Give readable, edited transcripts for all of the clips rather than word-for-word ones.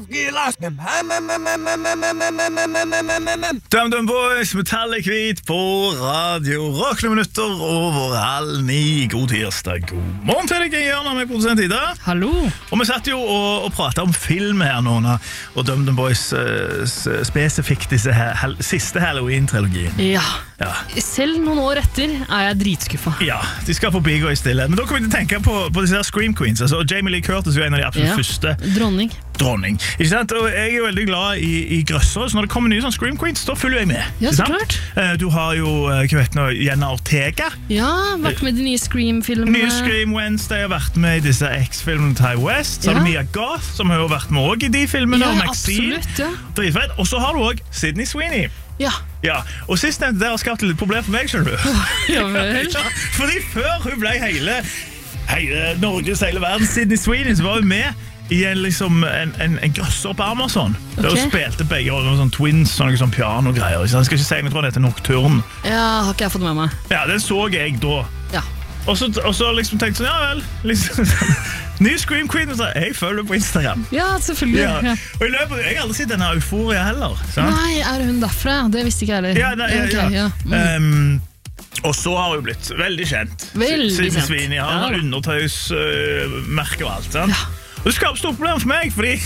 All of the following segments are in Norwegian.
DumDum Boys, Metallic Hvit på Radio Rock, noen minutter over 8:30. God tirsdag, god morgen til deg, Jørgen, med produsent Ida. Hallo. Og vi satt jo og pratet om film her nå, og DumDum Boys spesifikt disse siste Halloween-trilogien. Ja. Ja. Selv noen år etter er jeg dritskuffet. Ja, de skal forbi gå i stille. Men da kommer vi til å tenke på disse her Scream Queens. Altså, Jamie Lee Curtis er jo en av de absolutt første. Dronning. Ikke sant? Og jeg er jo veldig glad i grøssere, så når det kommer nye sånn Scream Queens, da følger jeg med. Ja, så klart. Du har jo, hva vet du, Jenna Ortega. Ja, vært med de nye Scream-filmene. Nye Scream Wednesday har vært med i disse X-filmene Ty West. Så har du Mia Goth, som har jo vært med også i de filmene. Ja, og Maxine. absolutt, ja. Dritfett. Og så har du også Sydney Sweeney. Ja. Ja, og sistnevnte der har skapt litt problem for meg, skjønner du. Ja vel. Fordi før hun ble hele Norges, hele verden, Sydney Sweeney, så var hun med i en grøsser på Amazon. Der hun spilte begge sånn twins, sånn piano-greier. Jeg skal ikke si, jeg tror det heter Nocturne. Ja, har ikke jeg fått med meg. Ja, den så jeg da. Ja. Og så liksom tenkte jeg sånn, ja vel, liksom, ny Scream Queen, og så jeg følger på Instagram. Ja, selvfølgelig. Ja. Ja. Og jeg har aldri sett denne Euphoria heller. Sant? Nei, er hun derfra? Det visste ikke jeg heller. Ja, Okay, ja. Og så har hun blitt veldig kjent. Veldig Sydney kjent. Sweeney har undertøysmerke og alt, sant? Ja. Og det skaper stort problem for meg, fordi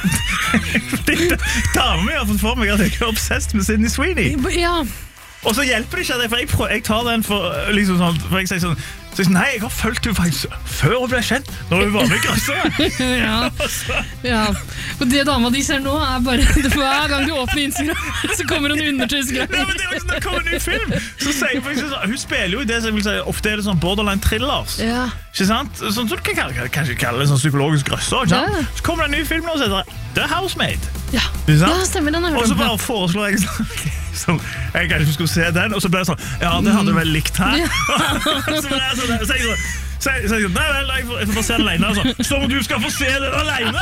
damer mi har fått for meg at jeg er obsessed med Sydney Sweeney. Ja. Og så hjelper det ikke at jeg tar den for liksom sånn, for jeg sier sånn, nei, jeg har følt henne faktisk før hun ble kjent, når hun var med i grøssere. Ja. Og det dama de ser nå er bare hver gang du åpner Instagram, så kommer en undertøysgreie. Ja, men det er jo ikke når det kommer en ny film. Så sier jeg faktisk sånn, hun spiller jo i det som jeg vil si, ofte er det sånn borderline thrillers. Ja. Ikke sant? Sånn som du kanskje kalle det sånn psykologisk grøsser, ikke sant? Ja. Så kommer det en ny film nå, og så heter det The Housemaid. Ja, stemmer den. Og så bare foreslår jeg sånn, jeg kanskje ikke skulle se den, og så ble det sånn, ja, det hadde du vel likt her. Så ble det sånn, så jeg sånn, nei vel, jeg får bare se den alene, altså. Så må du skal få se den alene.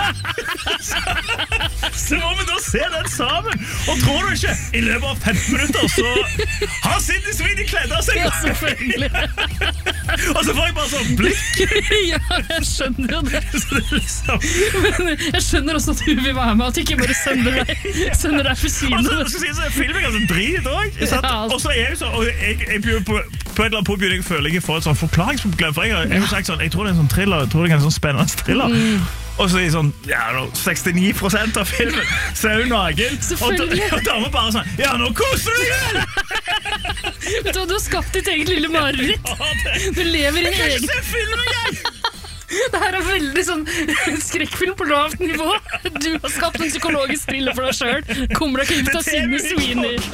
Så må vi da se den sammen. Og tror du ikke, i løpet av 15 minutter, så har Sydney Sweeney kledd av seg. Ja, selvfølgelig. Og så får jeg bare sånn blikk. Ja, jeg skjønner jo det. Men jeg skjønner også at du vil være med, at du ikke bare sender deg for siden. Og så filmer jeg altså drit også. Og så er jeg så, og jeg begynner på et eller annet påbjørn, jeg føler jeg får et sånn forklaringsproblem, for jeg har sagt sånn, jeg tror det er en sånn thriller, jeg tror det er en sånn spennende thriller. Og så er sånn, 69% av filmen, så er hun nagen. Og damer bare sånn, ja, nå koser du deg! Vet du hva, du har skapt ditt eget lille mareritt. Du lever i en egen... Jeg kan ikke se filmen engang! Det her er veldig sånn skrekkfilm på lavt nivå. Du har skapt en psykologisk thriller for deg selv. Kommer deg ikke ut av Sydney Sweeney.